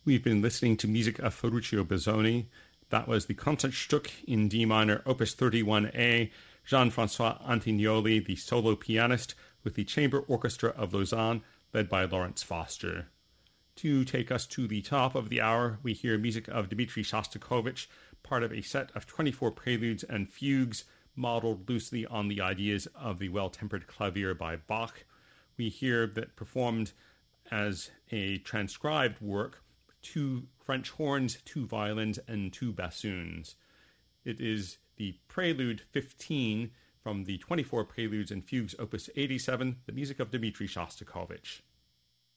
We've been listening to music of Ferruccio Busoni. That was the Concertstück in D minor, Opus 31A, Jean-Francois Antignoli, the solo pianist, with the Chamber Orchestra of Lausanne, led by Lawrence Foster. To take us to the top of the hour, we hear music of Dmitri Shostakovich, part of a set of 24 preludes and fugues, modeled loosely on the ideas of the Well-Tempered Clavier by Bach. We hear that performed as a transcribed work, 2 French horns, 2 violins, and 2 bassoons. It is the Prelude 15 from the 24 Preludes and Fugues, Opus 87, the music of Dmitri Shostakovich.